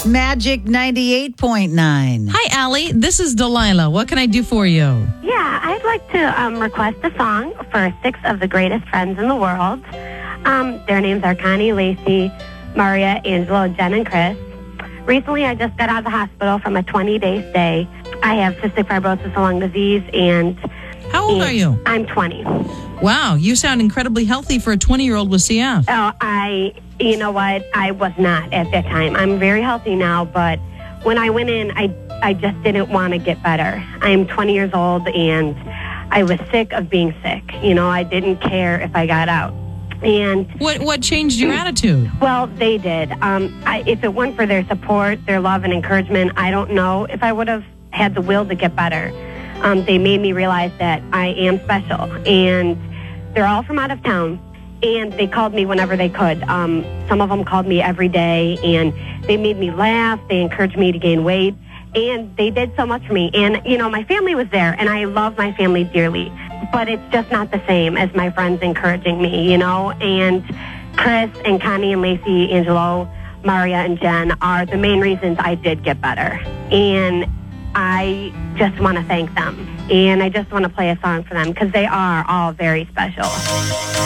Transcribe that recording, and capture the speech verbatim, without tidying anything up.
Magic ninety-eight point nine. Hi, Allie. This is Delilah. What can I do for you? Yeah, I'd like to um, request a song for six of the greatest friends in the world. Um, their names are Connie, Lacey, Maria, Angelo, Jen, and Chris. Recently, I just got out of the hospital from a twenty-day stay. I have cystic fibrosis lung disease, and... How old and are you? I'm twenty. Wow, you sound incredibly healthy for a twenty-year-old with C F. Oh, I... You know what? I was not at that time. I'm very healthy now, but when I went in, I, I just didn't want to get better. I'm twenty years old, and I was sick of being sick. You know, I didn't care if I got out. And What what changed your attitude? well, they did. Um, I, if it weren't for their support, their love and encouragement, I don't know if I would have had the will to get better. Um, they made me realize that I am special, and they're all from out of town, and they called me whenever they could. Um, some of them called me every day, and they made me laugh. They encouraged me to gain weight, and they did so much for me. And, you know, my family was there, and I love my family dearly, but it's just not the same as my friends encouraging me, you know, and Chris and Connie and Lacey, Angelo, Maria and Jen are the main reasons I did get better. And I just want to thank them. And I just want to play a song for them because they are all very special.